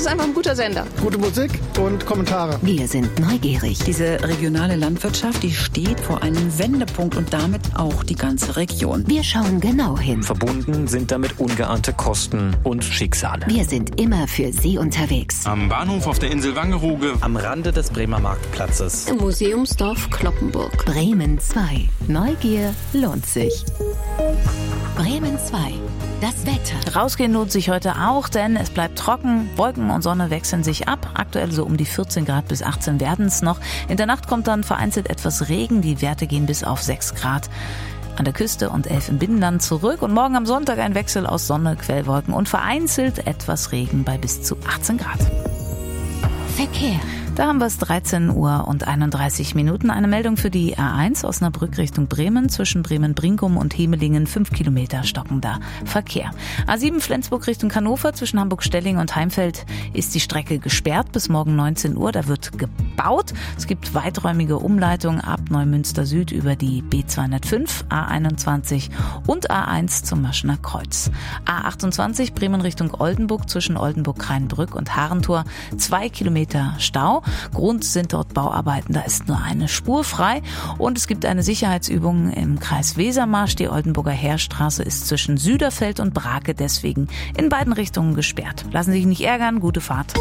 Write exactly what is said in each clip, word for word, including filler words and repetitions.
ist einfach ein guter Sender. Gute Musik und Kommentare. Wir sind neugierig. Diese regionale Landwirtschaft, die steht vor einem Wendepunkt und damit auch die ganze Region. Wir schauen genau hin. Verbunden sind damit ungeahnte Kosten und Schicksale. Wir sind immer für Sie unterwegs. Am Bahnhof auf der Insel Wangerooge. Am Rande des Bremer Marktplatzes. Im Museumsdorf Cloppenburg. Bremen zwei. Neugier lohnt sich. Bremen zwei. Das Wetter. Rausgehen lohnt sich heute auch, denn es bleibt trocken. Wolken und Sonne wechseln sich ab. Aktuell so um die vierzehn Grad bis achtzehn werden es noch. In der Nacht kommt dann vereinzelt etwas Regen. Die Werte gehen bis auf sechs Grad an der Küste und elf im Binnenland zurück. Und morgen am Sonntag ein Wechsel aus Sonne, Quellwolken und vereinzelt etwas Regen bei bis zu achtzehn Grad. Verkehr. Da haben wir es dreizehn Uhr und einunddreißig Minuten. Eine Meldung für die A eins Osnabrück Richtung Bremen. Zwischen Bremen-Brinkum und Hemelingen fünf Kilometer stockender Verkehr. A sieben Flensburg Richtung Hannover. Zwischen Hamburg-Stelling und Heimfeld ist die Strecke gesperrt bis morgen neunzehn Uhr. Da wird gebaut. Es gibt weiträumige Umleitungen ab Neumünster Süd über die B zweihundertfünf, A einundzwanzig und A eins zum Maschener Kreuz. A achtundzwanzig Bremen Richtung Oldenburg. Zwischen Oldenburg-Kreinbrück und Harentor zwei Kilometer Stau. Grund sind dort Bauarbeiten, da ist nur eine Spur frei und es gibt eine Sicherheitsübung im Kreis Wesermarsch. Die Oldenburger Heerstraße ist zwischen Süderfeld und Brake deswegen in beiden Richtungen gesperrt. Lassen Sie sich nicht ärgern, gute Fahrt.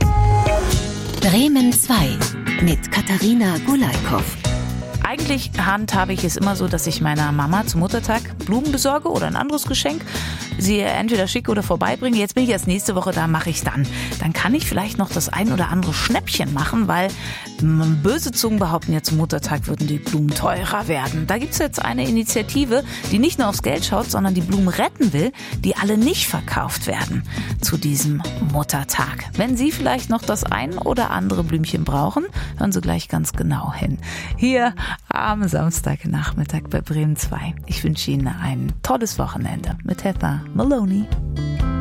Bremen zwei mit Katharina Gulaikow. Eigentlich handhabe ich es immer so, dass ich meiner Mama zum Muttertag Blumen besorge oder ein anderes Geschenk. Sie entweder schicke oder vorbeibringe. Jetzt bin ich erst nächste Woche da, mache ich es dann. Dann kann ich vielleicht noch das ein oder andere Schnäppchen machen, weil böse Zungen behaupten ja, zum Muttertag würden die Blumen teurer werden. Da gibt es jetzt eine Initiative, die nicht nur aufs Geld schaut, sondern die Blumen retten will, die alle nicht verkauft werden zu diesem Muttertag. Wenn Sie vielleicht noch das ein oder andere Blümchen brauchen, hören Sie gleich ganz genau hin. Hier am Samstagnachmittag bei Bremen zwei. Ich wünsche Ihnen ein tolles Wochenende mit Heather Maloney.